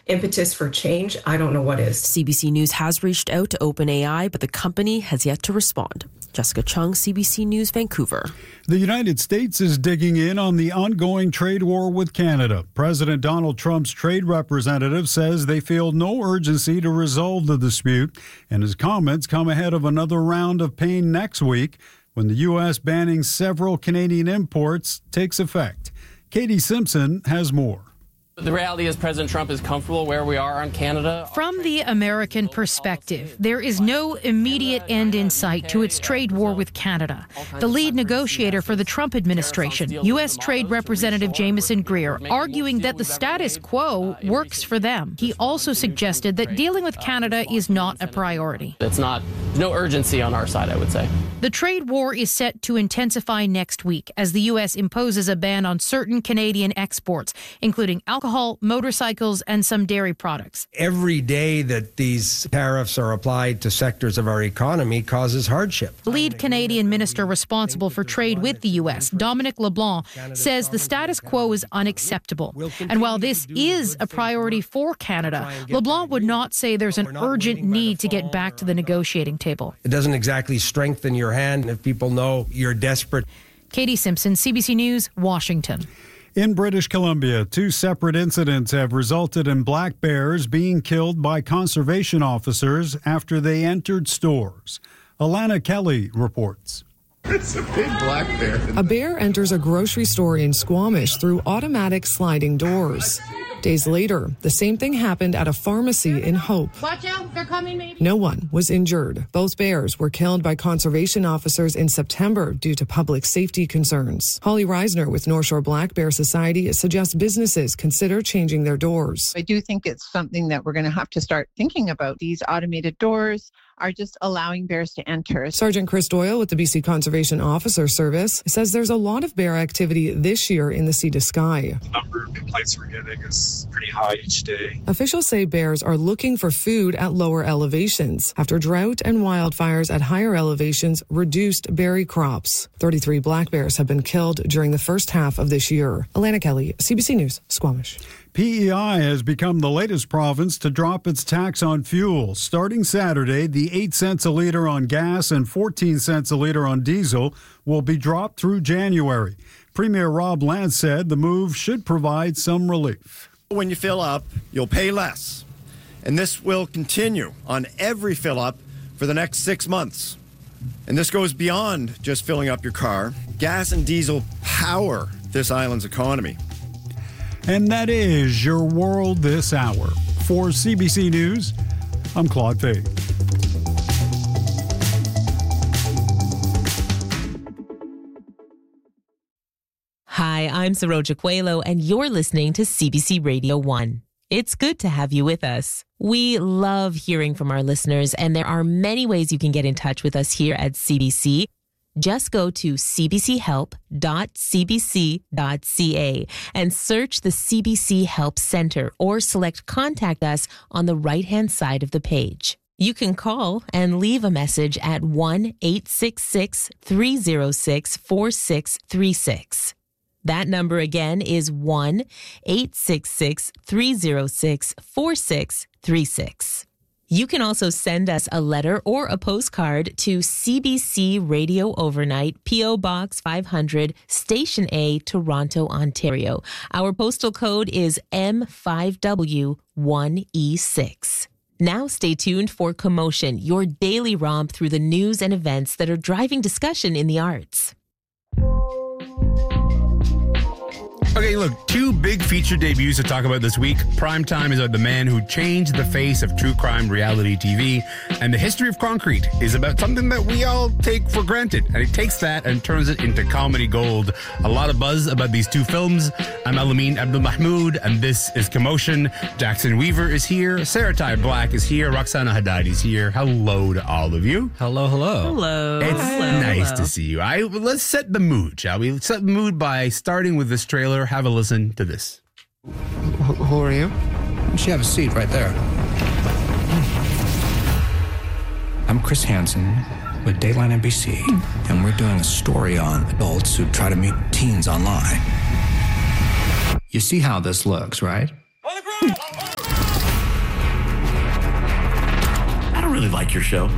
impetus for change, I don't know what is. CBC News has reached out to OpenAI, but the company has yet to respond. Jessica Chung, CBC News, Vancouver. The United States is digging in on the ongoing trade war with Canada. President Donald Trump's trade representative says they feel no urgency to resolve the dispute, and his comments come ahead of another round of pain next week when the U.S. banning several Canadian imports takes effect. Katie Simpson has more. The reality is President Trump is comfortable where we are on Canada. From the American perspective, there is no immediate end in sight to its trade war with Canada. The lead negotiator for the Trump administration, U.S. Trade Representative Jameson Greer, arguing that the status quo works for them. He also suggested that dealing with Canada is not a priority. It's no urgency on our side, I would say. The trade war is set to intensify next week as the U.S. imposes a ban on certain Canadian exports, including alcohol, motorcycles, and some dairy products. Every day that these tariffs are applied to sectors of our economy causes hardship. Lead Canadian minister responsible for trade with the U.S., Dominic LeBlanc, says the status quo is unacceptable. And while this is a priority for Canada, LeBlanc would not say there's an urgent need to get back to the negotiating table. It doesn't exactly strengthen your hand if people know you're desperate. Katie Simpson, CBC News, Washington. In British Columbia, 2 separate incidents have resulted in black bears being killed by conservation officers after they entered stores. Alana Kelly reports. It's a big black bear. A bear enters a grocery store in Squamish through automatic sliding doors. Days later, the same thing happened at a pharmacy in Hope. Watch out, they're coming maybe. No one was injured. Both bears were killed by conservation officers in September due to public safety concerns. Holly Reisner with North Shore Black Bear Society suggests businesses consider changing their doors. I do think it's something that we're going to have to start thinking about. These automated doors are just allowing bears to enter. Sergeant Chris Doyle with the BC Conservation Officer Service says there's a lot of bear activity this year in the Sea to Sky. The number of complaints we're getting is pretty high each day. Officials say bears are looking for food at lower elevations after drought and wildfires at higher elevations reduced berry crops. 33 black bears have been killed during the first half of this year. Alana Kelly, CBC News, Squamish. PEI has become the latest province to drop its tax on fuel. Starting Saturday, the 8 cents a litre on gas and 14 cents a litre on diesel will be dropped through January. Premier Rob Lance said the move should provide some relief. When you fill up, you'll pay less. And this will continue on every fill up for the next 6 months. And this goes beyond just filling up your car. Gas and diesel power this island's economy. And that is your world this hour. For CBC News, I'm Claude Fay. Hi, I'm Saroja Coelho, and you're listening to CBC Radio 1. It's good to have you with us. We love hearing from our listeners, and there are many ways you can get in touch with us here at CBC. Just go to cbchealth.cbc.ca and search the CBC Help Center or select Contact Us on the right-hand side of the page. You can call and leave a message at 1-866-306-4636. That number again is 1-866-306-4636. You can also send us a letter or a postcard to CBC Radio Overnight, P.O. Box 500, Station A, Toronto, Ontario. Our postal code is M5W1E6. Now stay tuned for Commotion, your daily romp through the news and events that are driving discussion in the arts. Okay, look, 2 big feature debuts to talk about this week. Primetime is about the man who changed the face of true crime reality TV, and The History of Concrete is about something that we all take for granted, and he takes that and turns it into comedy gold. A lot of buzz about these 2 films. I'm Alameen Abdul Mahmoud, and this is Commotion. Jackson Weaver is here. Sarah Ty Black is here. Roxana Haddad is here. Hello to all of you. Hello, hello. Hello. It's nice hello. to see you. Let's set the mood, shall we? Set the mood by starting with this trailer. Have a listen to this. Who are you? You should have a seat right there. I'm Chris Hansen with Dateline NBC, and we're doing a story on adults who try to meet teens online. You see how this looks, right? like your show,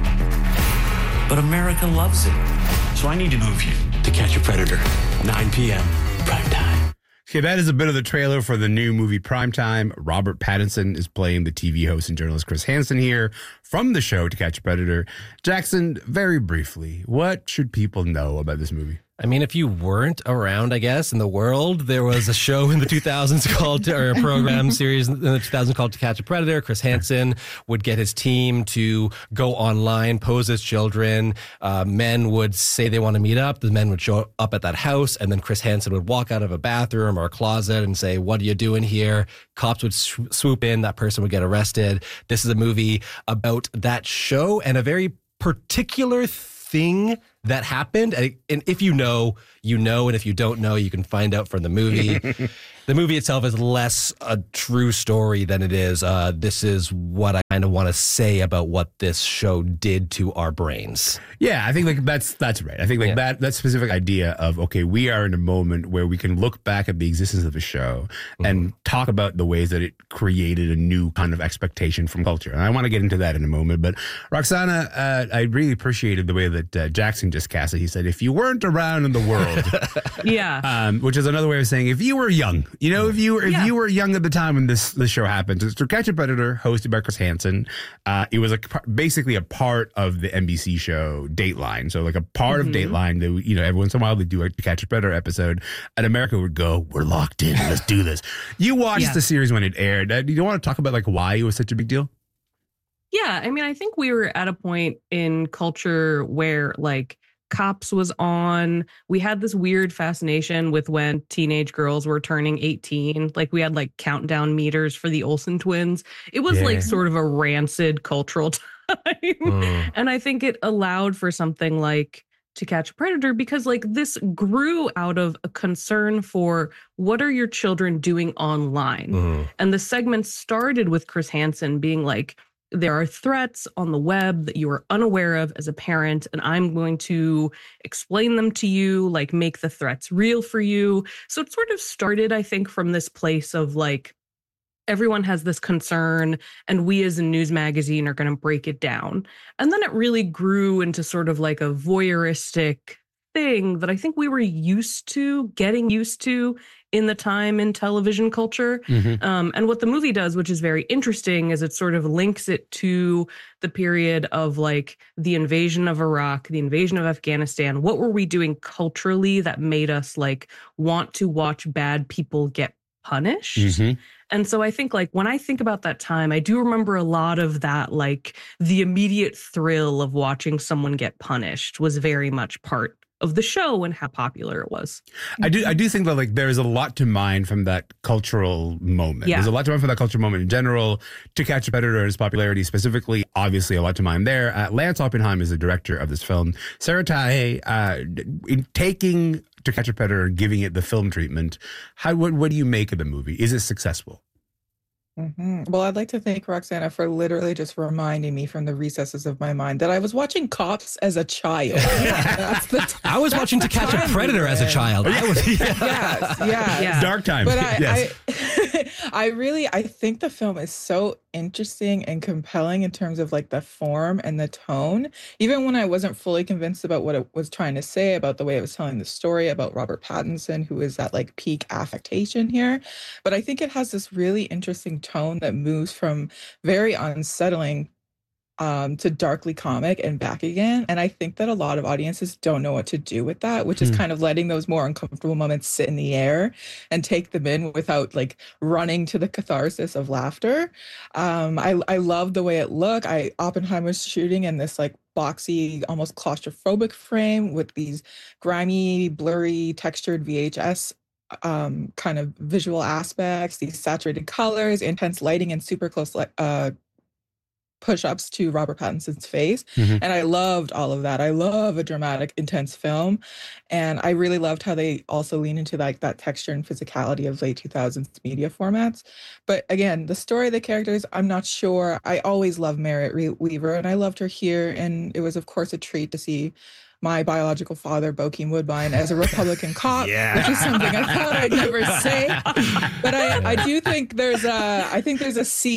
but America loves it. So I need to move you to Catch a Predator, 9 p.m. prime time. Okay, that is a bit of the trailer for the new movie Primetime. Robert Pattinson is playing the TV host and journalist Chris Hansen here from the show To Catch a Predator. Jackson, very briefly, what should people know about this movie? I mean, if you weren't around, I guess, in the world, there was a show in the 2000s called, or a program series in the 2000s called To Catch a Predator. Chris Hansen would get his team to go online, pose as children. Men would say they want to meet up. The men would show up at that house, and then Chris Hansen would walk out of a bathroom or a closet and say, "What are you doing here?" Cops would swoop in. That person would get arrested. This is a movie about that show and a very particular thing that happened. And if you know, you know. And if you don't know, you can find out from the movie. The movie itself is less a true story than it is. This is what I kind of want to say about what this show did to our brains. Yeah, I think like that's right. I think like that specific idea of, okay, we are in a moment where we can look back at the existence of the show and talk about the ways that it created a new kind of expectation from culture. And I want to get into that in a moment. But Roxana, I really appreciated the way that Jackson just cast it. He said, if you weren't around in the world, which is another way of saying if you were young. You know, if you were young at the time when this show happened, it's To Catch a Predator, hosted by Chris Hansen. It was basically a part of the NBC show Dateline. So like a part of Dateline that, you know, every once in a while they do a To Catch a Predator episode, and America would go, "We're locked in. Let's do this." You watched the series when it aired. Do you want to talk about like why it was such a big deal? Yeah, I mean, I think we were at a point in culture where like Cops was on. We had this weird fascination with when teenage girls were turning 18. Like we had like countdown meters for the Olsen twins. It was like sort of a rancid cultural time. And I think it allowed for something like To Catch a Predator because like this grew out of a concern for what are your children doing online? And the segment started with Chris Hansen being like, there are threats on the web that you are unaware of as a parent, and I'm going to explain them to you, like make the threats real for you. So it sort of started, I think, from this place of like, everyone has this concern, and we as a news magazine are going to break it down. And then it really grew into sort of like a voyeuristic thing that I think we were getting used to in the time in television culture. And what the movie does, which is very interesting, is it sort of links it to the period of like the invasion of Iraq, the invasion of Afghanistan. What were we doing culturally that made us like want to watch bad people get punished? And so I think like when I think about that time, I do remember a lot of that, like the immediate thrill of watching someone get punished was very much part of the show and how popular it was. I do think that like there is a lot to mine from that cultural moment. There's a lot to mine from that cultural moment in general. To Catch a Predator and its popularity specifically, obviously a lot to mine there. Lance Oppenheim is the director of this film. Sarah Tahe, in taking To Catch a Predator and giving it the film treatment, what do you make of the movie? Is it successful? Well, I'd like to thank Roxana for literally just reminding me from the recesses of my mind that I was watching Cops as a child. I was watching To Catch a Predator as a child. Yes. Dark time. But I think the film is so interesting and compelling in terms of like the form and the tone. Even when I wasn't fully convinced about what it was trying to say, about the way it was telling the story, about Robert Pattinson, who is at like peak affectation here. But I think it has this really interesting tone that moves from very unsettling to darkly comic and back again. And I think that a lot of audiences don't know what to do with that, which is kind of letting those more uncomfortable moments sit in the air and take them in without like running to the catharsis of laughter. I love the way it looked. Oppenheim was shooting in this like boxy, almost claustrophobic frame with these grimy, blurry, textured VHS kind of visual aspects, these saturated colors, intense lighting, and super close push-ups to Robert Pattinson's face. And I loved all of that. I love a dramatic, intense film. And I really loved how they also lean into like that texture and physicality of late 2000s media formats. But again, the story, the characters, I'm not sure. I always loved Merritt Weaver, and I loved her here. And it was, of course, a treat to see my biological father, Bokeem Woodbine, as a Republican cop, which is something I thought I'd never say. But I do think there's a scene